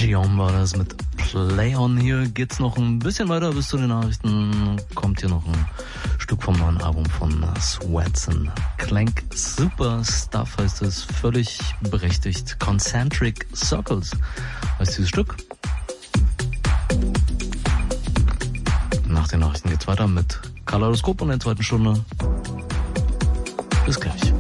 Dion war das mit Play On. Hier geht's noch ein bisschen weiter bis zu den Nachrichten. Kommt hier noch ein Stück vom neuen Album von Sweats and Clank. Super Stuff heißt es, völlig berechtigt. Concentric Circles heißt dieses Stück. Nach den Nachrichten geht's weiter mit Kaleidoskop in der zweiten Stunde. Bis gleich.